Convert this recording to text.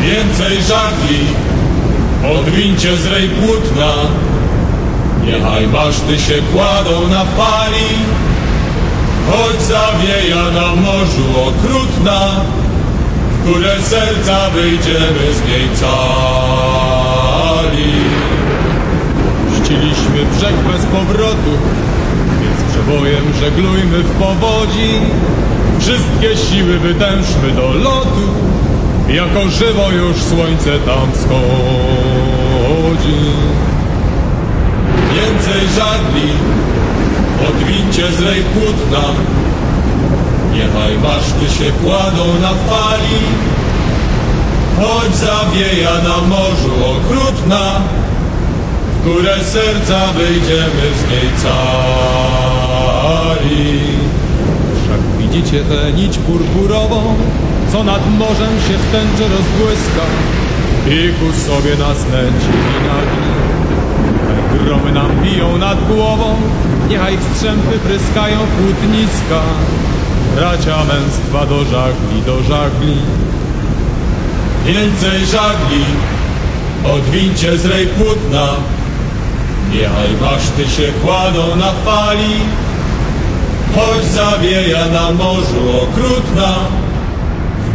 Więcej żagli, odwincie z rej płótna, niechaj maszty się kładą na fali, choć zawieja na morzu okrutna, w górę serca wyjdziemy z niej cali. Ściliśmy brzeg bez powrotu, więc przebojem żeglujmy w powodzi. Wszystkie siły wytężmy do lotu, jako żywo już słońce tam wschodzi. Więcej żagli, odwincie z rej płótna, niechaj maszty się kładą na fali, choć zawieja na morzu okrutna, w górę serca wyjdziemy z niej cali. Wszak widzicie tę nić purpurową, co nad morzem się w tęczy rozbłyska i ku sobie nas nęci i nagli. Niechaj gromy nam biją nad głową, niechaj strzępy pryskają płótniska, bracia męstwa do żagli, do żagli. Więcej żagli, odwincie z rej płótna, niechaj maszty się kładą na fali, choć zawieja na morzu okrutna,